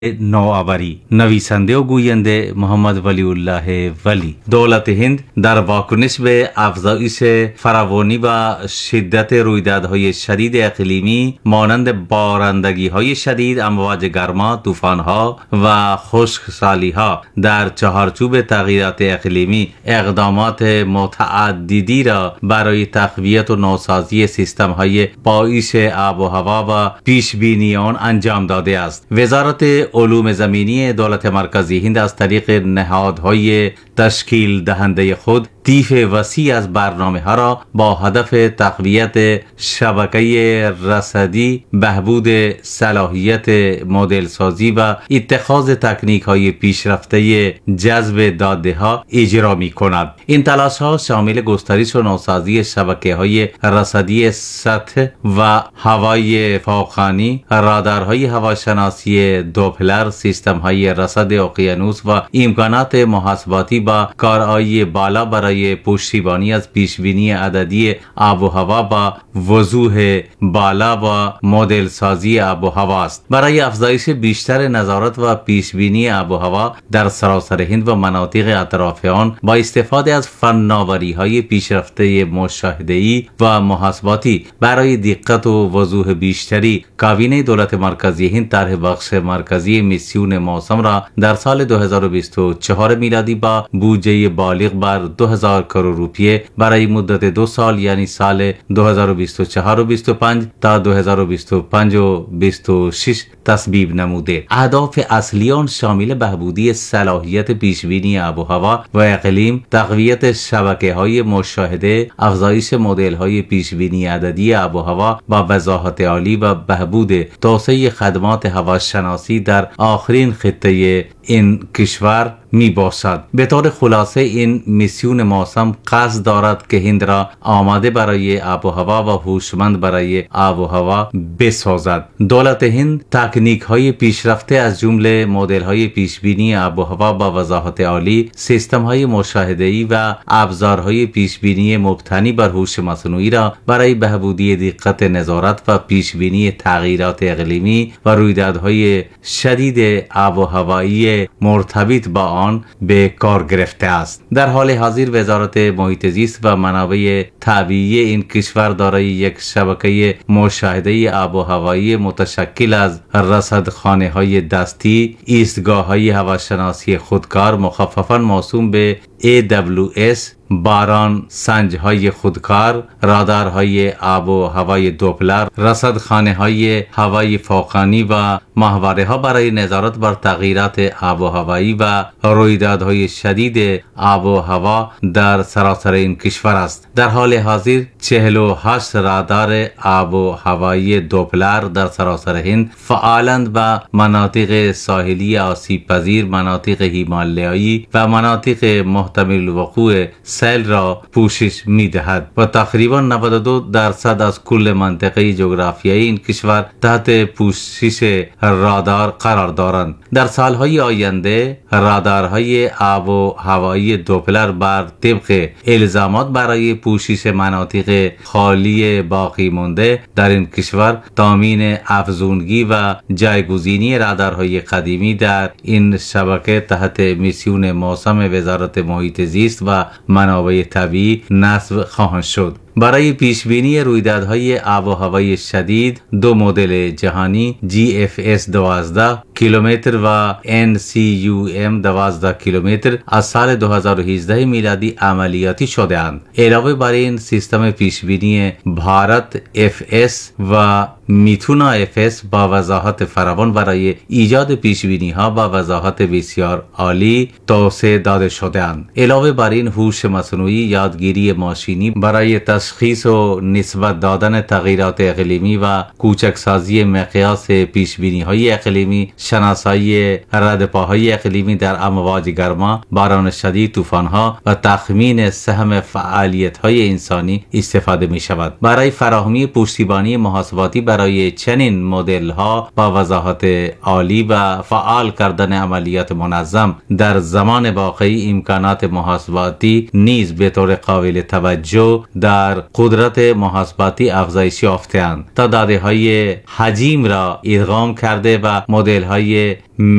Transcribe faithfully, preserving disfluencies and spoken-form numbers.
نوآوری. نویسنده و گوینده محمد ولی الله ولی. دولت هند در واکنش به افزایش فراوانی و شدت رویدادهای شدید اقلیمی مانند بارندگی‌های شدید، امواج گرما، طوفان‌ها و خشکسالی‌ها در چهارچوب تغییرات اقلیمی اقدامات متعددی را برای تقویت و نوسازی سیستم‌های پایش آب و هوا و پیشبینی آن انجام داده است. وزارت علوم زمینی دولت مرکزی هند از طریق نهادهای تشکیل دهنده خود طیف وسیع از برنامه ها را با هدف تقویت شبکه رصدی، بهبود صلاحیت مدل سازی و اتخاذ تکنیک های پیشرفته جذب داده ها اجرا می کند. این تلاش ها شامل گسترش و نوسازی شبکه های رصدی سطح و هوای فوقانی، رادارهای هواشناسی دوپلر، سیستم های رصد اقیانوس و امکانات محاسباتی با کارایی بالا برای پشتیبانی از پیشبینی عددی آب و هوا با وضوح بالا و مدل سازی آب و هوا است. برای افزایش بیشتر نظارت و پیشبینی آب و هوا در سراسر هند و مناطق اطراف آن با استفاده از فناوری های پیشرفته مشاهده‌ای و محاسباتی برای دقت و وضوح بیشتری، کابینه دولت مرکزی هند طرح بخش مرکزی میسیون موسم را در سال دو هزار و بیست و چهار میلادی با بودجه بالغ بر دو هزار کروڑ روپیه برای مدت دو سال یعنی سال دو هزار و بیست و چهار و بیست و پنج تا دو هزار و بیست و پنج و بیست و شش تصویب نموده. اهداف اصلی آن شامل بهبودی صلاحیت پیشبینی آب و هوا و اقلیم، تقویت شبکه های مشاهده، افزایش مدل های پیشبینی عددی آب و هوا با وضاحت عالی و بهبود توسعه خدمات هواشناسی در آخرین خطه این کشور می باشد. به طور خلاصه این میسیون موسم قصد دارد که هند را آماده برای آب و هوا و هوشمند برای آب و هوا بسازد. دولت هند تکنیک های پیشرفته از جمله مدل های پیشبینی آب و هوا با وضاحت عالی، سیستم های مشاهده‌ای و ابزارهای پیشبینی مبتنی بر هوش مصنوعی را برای بهبودی دقت نظارت و پیشبینی تغییرات اقلیمی و رویدادهای شدید آب و هوایی مرتبط با آن به کار گرفته است. در حال حاضر وزارت محیط زیست و منابع طبیعی این کشور دارای یک شبکه مشاهده آب و هوایی متشکل از رصدخانه های دستی، ایستگاه های هواشناسی خودکار مخففاً موسوم به ای دبلیو اس، باران سنج های خودکار، رادارهای آب و هوای دوپلر، رصدخانه های هوای فوقانی و ماهواره ها برای نظارت بر تغییرات آب و هوایی و رویدادهای شدید آب و هوا در سراسر این کشور است. در حال حاضر چهل و هشت رادار آب و هوایی دوپلر در سراسر هند فعالند و مناطق ساحلی آسیب پذیر، مناطق هیمالیایی و مناطق محتمل وقوع سیل را پوشش می دهد و تقریبا نود و دو درصد از کل منطقه جغرافیایی این کشور تحت پوشش رادار قرار دارند. در سالهای آینده رادارهای آب و هوایی دوپلر بر طبق الزامات برای پوشش مناطق خالی باقی مانده در این کشور تامین افزونگی و جایگزینی رادارهای قدیمی در این شبکه تحت میسیون موسم وزارت محیط زیست و منابع طبیعی نصب خواهند شد. برای پیشبینی رویدادهای آب و هوای شدید دو مدل جهانی جی اف اس دوازده کیلومتر و ان سی یو ام دوازده کیلومتر از سال دو هزار و هجده میلادی عملیاتی شده اند. علاوه بر این سیستم پیشبینی بھارت اف اس و میتونا اف اس با وضاحت فراوان برای ایجاد پیشبینی ها با وضاحت بسیار عالی توسعه داده شده اند. علاوه بر این هوش مصنوعی، یادگیری ماشینی برای تشخیص و نسبت دادن تغییرات اقلیمی و کوچکسازی مقیاس پیشبینی های اقلیمی، شناسایی ردپاهای اقلیمی در امواج گرما، باران شدید، طوفان ها و تخمین سهم فعالیت های انسانی استفاده می شود. برای فراهمی پشتیبانی محاسباتی برای چنین مدل ها با وضاحت عالی و فعال کردن عملیات منظم در زمان واقعی، امکانات محاسباتی نیز به طور قابل توجه در در قدرت محاسباتی افزایش یافته‌اند تا داده‌های حجیم را ادغام کرده و مدل‌های